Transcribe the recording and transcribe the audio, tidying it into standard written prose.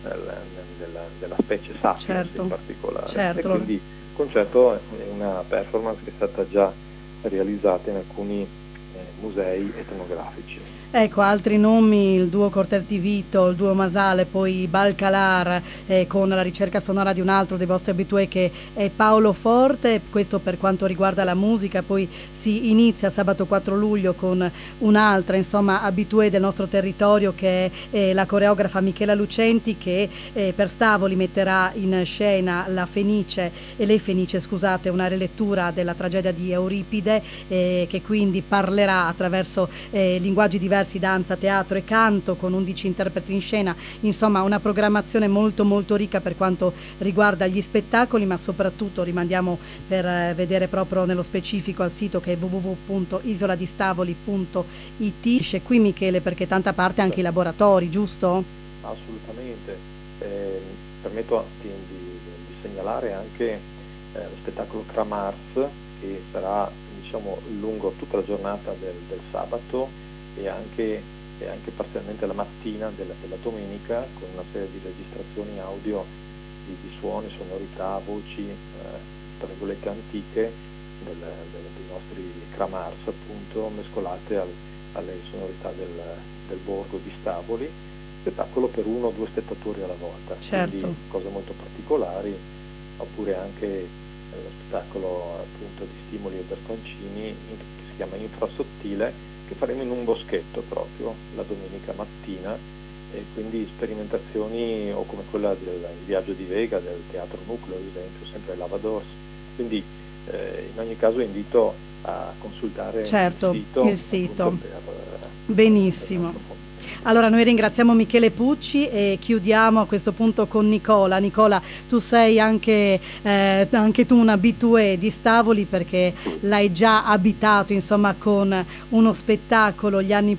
della specie Sapiens in certo, particolare. E certo. quindi il concerto è una performance che è stata già realizzata in alcuni musei etnografici. Ecco, altri nomi, il duo Cortés di Vito, il duo Masale, poi Balcalar, con la ricerca sonora di un altro dei vostri abitué che è Paolo Forte, questo per quanto riguarda la musica, poi si inizia sabato 4 luglio con un'altra, insomma, abitué del nostro territorio che è la coreografa Michela Lucenti che per Stavoli metterà in scena la Fenice e le Fenice, scusate, una rilettura della tragedia di Euripide che quindi parlerà attraverso linguaggi diversi, danza, teatro e canto, con 11 interpreti in scena, insomma una programmazione molto molto ricca per quanto riguarda gli spettacoli, ma soprattutto rimandiamo per vedere proprio nello specifico al sito che è www.isoladistaboli.it. C'è qui Michele perché tanta parte anche i laboratori, giusto? Assolutamente. Permetto di segnalare anche lo spettacolo Kramars, che sarà, diciamo, lungo tutta la giornata del sabato e anche parzialmente la mattina della domenica, con una serie di registrazioni audio di suoni, sonorità, voci, tra virgolette antiche dei nostri Kramars, appunto, mescolate alle sonorità del borgo di Stavoli. Spettacolo per uno o due spettatori alla volta, quindi Certo. cose molto particolari, oppure anche lo spettacolo appunto di Stimoli e Bertoncini che si chiama Infrasottile, che faremo in un boschetto proprio la domenica mattina, e quindi sperimentazioni o come quella del Viaggio di Vega del Teatro Nucleo, ad esempio, sempre Lavadors. Quindi in ogni caso invito a consultare il Certo, sito il appunto sito. per Benissimo. approfondire. Allora noi ringraziamo Michele Pucci e chiudiamo a questo punto con Nicola. Nicola, tu sei anche tu un abitué di Stavoli perché l'hai già abitato, insomma, con uno spettacolo gli anni